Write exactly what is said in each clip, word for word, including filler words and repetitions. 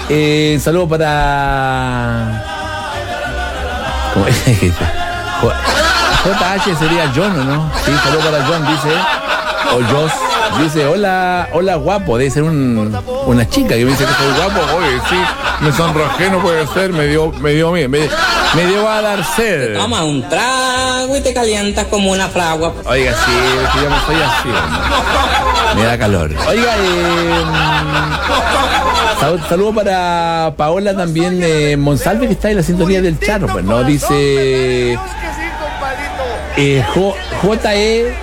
Eh, saludo para... ¿Cómo es? J H sería John, ¿o no? Sí, saludo para John, dice. O Joss. Dice, hola, hola guapo. Debe ser un, una chica que me dice que soy guapo. Oye, sí, me sonrojé, no puede ser. Me dio, me dio, me, me, me dio a dar sed. Toma un trago y te calientas como una fragua. Oiga, sí, es que yo no soy así, ¿no? Me da calor. Oiga, eh, salud, saludo para Paola también, eh, Monsalve, que está en la sintonía del Charo, pues, ¿no? Dice eh, J E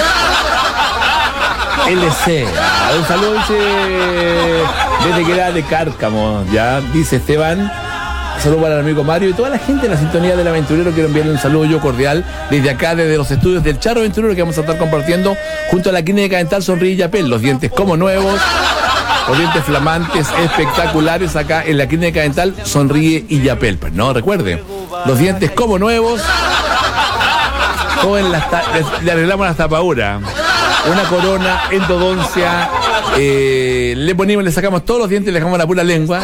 L C. Ah, un saludo, dice, desde que era de Cárcamo, ya, dice Esteban. Saludo para el amigo Mario y toda la gente de la sintonía del Aventurero. Quiero enviarle un saludo yo cordial desde acá, desde los estudios del Charo Aventurero, que vamos a estar compartiendo junto a la clínica dental Sonríe y Yapel. Los dientes como nuevos, los dientes flamantes, espectaculares acá en la clínica dental Sonríe y Yapel. Pues no, recuerde, los dientes como nuevos, joven, las ta- le, le arreglamos las tapaduras, una corona, endodoncia, eh, le ponemos, le sacamos todos los dientes, le dejamos la pura lengua.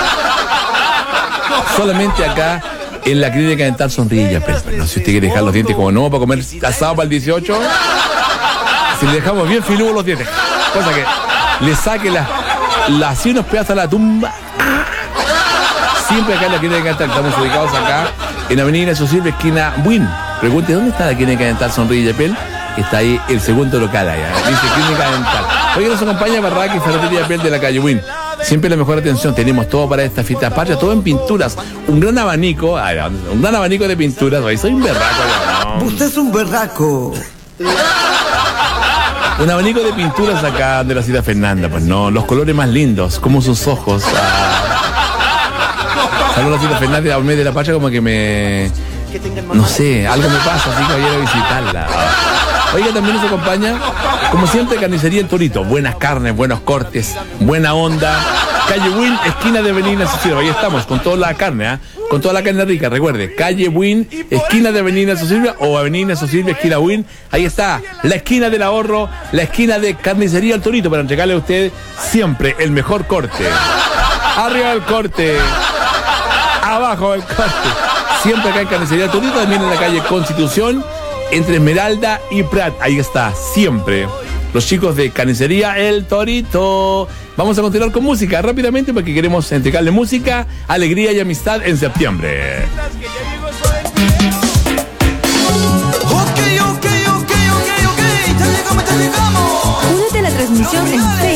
Solamente acá en la clínica dental Sonríe y Yapel. No sé si usted quiere dejar los dientes como nuevos para comer asado para el dieciocho. Si le dejamos bien filudos los dientes, cosa que le saque la, la así unos pedazos a la tumba. Siempre acá en la clínica dental. Estamos ubicados acá en Avenida Sosilva, esquina Buin. Pregunte, ¿dónde está la clínica dental Sonríe y Yapel? Está ahí el segundo local allá. Dice clínica dental. Hoy nos acompaña Barraca y Ferretería Yapel de la calle Buin. Siempre la mejor atención, tenemos todo para esta fiesta patria, todo en pinturas, un gran abanico, ay, un gran abanico de pinturas. Ay, soy un berraco. No. Usted es un berraco. Un abanico de pinturas acá de la ciudad Fernanda, pues no, los colores más lindos, como sus ojos. Ah. Saludos a la ciudad Fernanda, al mes de la patria, como que me, no sé, algo me pasa, así que quiero visitarla. Oiga, también nos acompaña, como siempre, Carnicería El Torito. Buenas carnes, buenos cortes, buena onda. Calle Buin, esquina de Avenida Sosilva. Ahí estamos, con toda la carne, ¿eh? Con toda la carne rica. Recuerde, Calle Buin, esquina de Avenida Sosilva o Avenida Sosilva, esquina Buin. Ahí está, la esquina del ahorro, la esquina de Carnicería El Torito, para entregarle a usted siempre el mejor corte. Arriba el corte, abajo el corte. Siempre acá en Carnicería El Torito, también en la calle Constitución, entre Esmeralda y Prat. Ahí está, siempre. Los chicos de Carnicería El Torito. Vamos a continuar con música rápidamente porque queremos entregarle música, alegría y amistad en septiembre. Ok, ok, ok, ok, ok. Ya llegamos, ya llegamos. Únete a la transmisión en Facebook.